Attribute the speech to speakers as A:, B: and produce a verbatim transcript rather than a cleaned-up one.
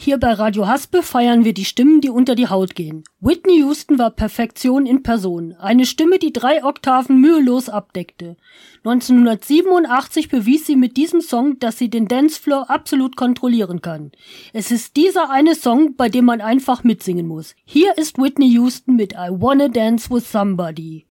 A: Hier bei Radio Haspe feiern wir die Stimmen, die unter die Haut gehen. Whitney Houston war Perfektion in Person. Eine Stimme, die drei Oktaven mühelos abdeckte. neunzehnhundertsiebenundachtzig bewies sie mit diesem Song, dass sie den Dancefloor absolut kontrollieren kann. Es ist dieser eine Song, bei dem man einfach mitsingen muss. Hier ist Whitney Houston mit I Wanna Dance with Somebody.